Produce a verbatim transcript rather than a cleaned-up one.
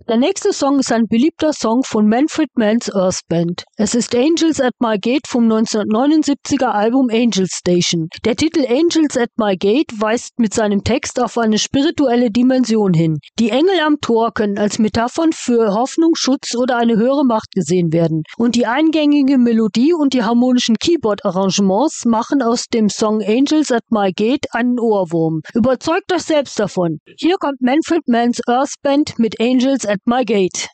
Der nächste Song ist ein beliebter Song von Manfred Mann's Earth Band. Es ist Angels at My Gate vom neunzehnhundertneunundsiebziger Album Angel Station. Der Titel Angels at My Gate weist mit seinem Text auf eine spirituelle Dimension hin. Die Engel am Tor können als Metaphern für Hoffnung, Schutz oder eine höhere Macht gesehen werden. Und die eingängige Melodie und die harmonischen Keyboard-Arrangements machen aus dem Song Angels at My Gate einen Ohrwurm. Überzeugt euch selbst davon. Hier kommt Manfred Mann's Earth Band mit Angels at My Gate.